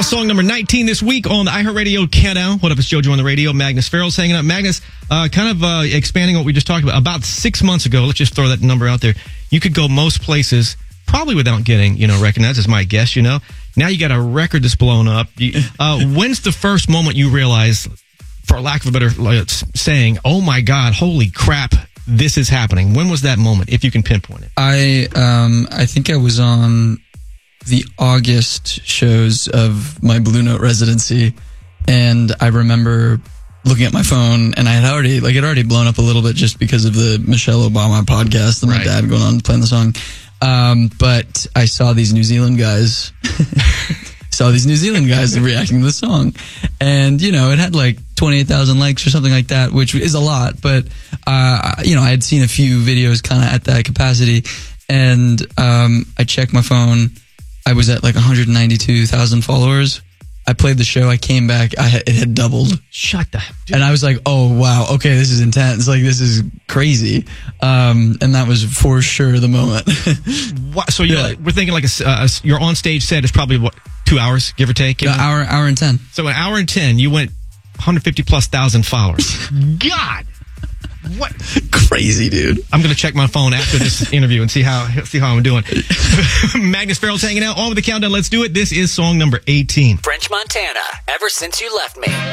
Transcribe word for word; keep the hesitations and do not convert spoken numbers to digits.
song number nineteen this week on the iHeartRadio Countdown. What up, it's JoJo on the radio. Magnus Farrell's hanging out. Magnus, uh, kind of uh, expanding what we just talked about. About six months ago, let's just throw that number out there. You could go most places probably without getting, you know, recognized, is my guess, you know. Now you got a record that's blown up. You, uh, when's the first moment you realize, for lack of a better uh, saying, oh my God, holy crap, this is happening? When was that moment, if you can pinpoint it? I um I think I was on the August shows of my Blue Note residency, and I remember looking at my phone, and I had already like it already blown up a little bit just because of the Michelle Obama podcast and my right. dad going on playing the song. Um, but I saw these New Zealand guys, saw these New Zealand guys reacting to the song, and you know it had like twenty-eight thousand likes or something like that, which is a lot. But uh, you know I had seen a few videos kind of at that capacity, and um, I checked my phone. I was at like one hundred ninety-two thousand followers. I played the show. I came back. I had, it had doubled. Shut the dude. And I was like, oh, wow. Okay, this is intense. Like, this is crazy. Um, and that was for sure the moment. What, so you're Yeah. like, we're thinking like a, uh, your on-stage set is probably, what, two hours, give or take? An hour, hour and ten. So an hour and ten, you went one hundred fifty plus thousand followers. God! What? Crazy, dude. I'm going to check my phone after this interview and see how see how I'm doing. Magnus Farrell's hanging out. On with the countdown. Let's do it. This is song number eighteen. French Montana, Ever Since You Left Me.